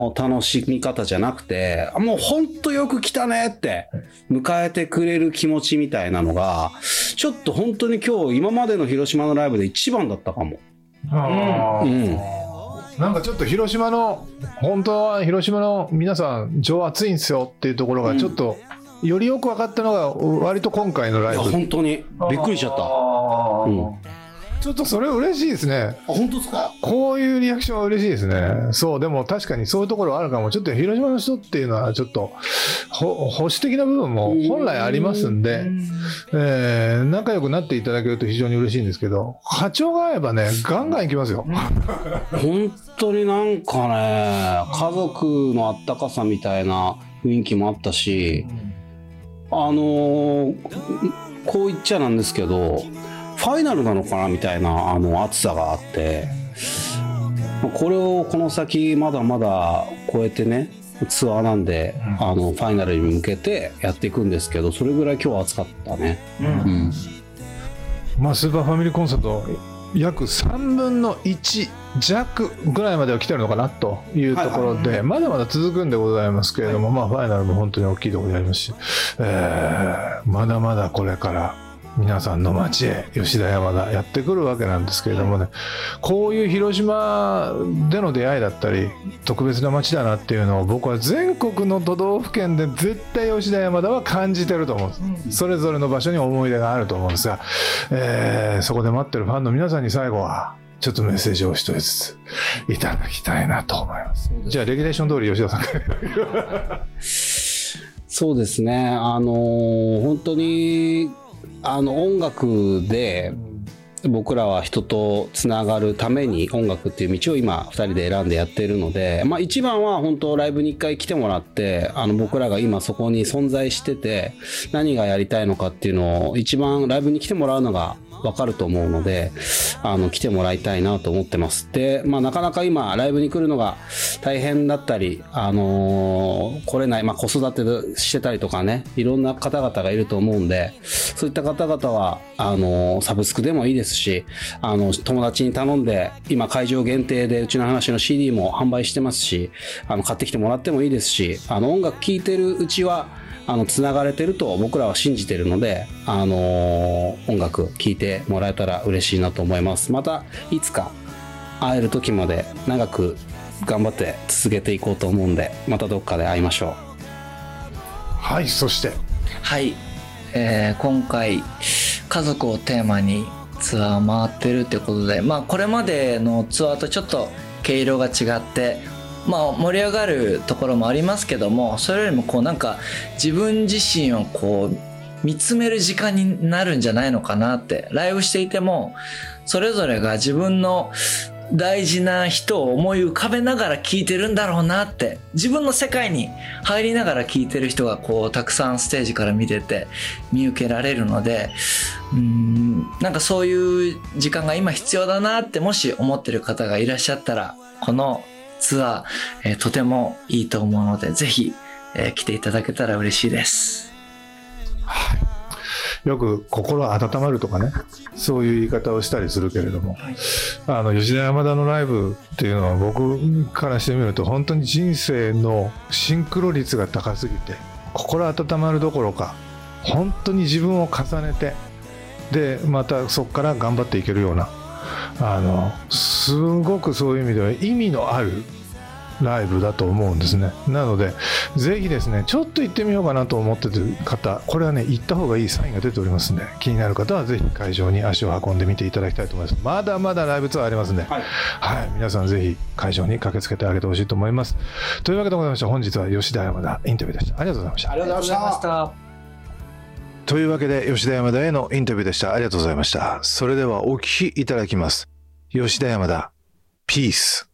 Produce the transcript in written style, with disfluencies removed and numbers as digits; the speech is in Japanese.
楽しみ方じゃなくて、もうほんとよく来たねって迎えてくれる気持ちみたいなのが、ちょっと本当に今日今までの広島のライブで一番だったかも。 なんかちょっと広島の、本当は広島の皆さん情熱いんですよっていうところがちょっとよりよく分かったのが割と今回のライブ。 本当にびっくりしちゃった。 ちょっとそれ嬉しいですね。 本当ですか？ こういうリアクションは嬉しいですね。そう、でも確かにそういうところあるかも。ちょっと広島の人っていうのはちょっと保守的な部分も本来ありますんで、仲良くなっていただけると非常に嬉しいんですけど、波長が合えばね、ガンガンいきますよ。 本当になんかね、家族のあったかさみたいな雰囲気もあったし、こう言っちゃなんですけど、ファイナルなのかなみたいな熱さがあって、これをこの先まだまだ超えてね、ツアーなんで、ファイナルに向けてやっていくんですけど、それぐらい今日熱かったね。 まあスーパーファミリーコンサート約3分の1弱ぐらいまでは来てるのかなというところで、まだまだ続くんでございますけれども、まあファイナルも本当に大きいところでありますし、まだまだこれから皆さんの街へ吉田山田やってくるわけなんですけれどもね、こういう広島での出会いだったり特別な街だなっていうのを僕は全国の都道府県で絶対吉田山田は感じてると思うんです。それぞれの場所に思い出があると思うんですが、そこで待ってるファンの皆さんに最後はちょっとメッセージを一つずついただきたいなと思います。じゃあレギュレーション通り吉田さんからそうですね、本当に音楽で僕らは人とつながるために音楽っていう道を今2人で選んでやってるので、まあ一番は本当ライブに1回来てもらって、僕らが今そこに存在してて何がやりたいのかっていうのを一番ライブに来てもらうのがわかると思うので、来てもらいたいなと思ってます。で、まあなかなか今ライブに来るのが大変だったり、来れない、まあ子育てしてたりとかね、いろんな方々がいると思うんで、そういった方々は、サブスクでもいいですし、友達に頼んで、今会場限定でうちの話の CD も販売してますし、買ってきてもらってもいいですし、音楽聴いてるうちは、つながれてると僕らは信じてるので、音楽聴いてもらえたら嬉しいなと思います。またいつか会える時まで長く頑張って続けていこうと思うんで、またどっかで会いましょう。 はい、そしてはい、今回家族をテーマにツアー回ってるってことで、まあこれまでのツアーとちょっと毛色が違って、まあ盛り上がるところもありますけども、それよりもこうなんか自分自身をこう見つめる時間になるんじゃないのかなって。ライブしていてもそれぞれが自分の大事な人を思い浮かべながら聴いてるんだろうなって、自分の世界に入りながら聴いてる人がこうたくさんステージから見てて見受けられるので、なんかそういう時間が今必要だなってもし思ってる方がいらっしゃったら、このツアー、とてもいいと思うので、ぜひ、来ていただけたら嬉しいです。 はい、よく心温まるとかね、そういう言い方をしたりするけれども、吉田山田のライブっていうのは僕からしてみると本当に人生のシンクロ率が高すぎて、心温まるどころか本当に自分を重ねて、でまたそこから頑張っていけるような、すごくそういう意味では意味のあるライブだと思うんですね。なのでぜひですね、ちょっと行ってみようかなと思ってる方、これはね行った方がいいサインが出ておりますんで、気になる方はぜひ会場に足を運んでみていただきたいと思います。まだまだライブツアーありますんで、はい、皆さんぜひ会場に駆けつけてあげてほしいと思います。というわけでございまして、本日は吉田山田インタビューでした。ありがとうございました。 ありがとうございました。 というわけで吉田山田へのインタビューでした。ありがとうございました。それではお聞きいただきます。吉田山田ピース。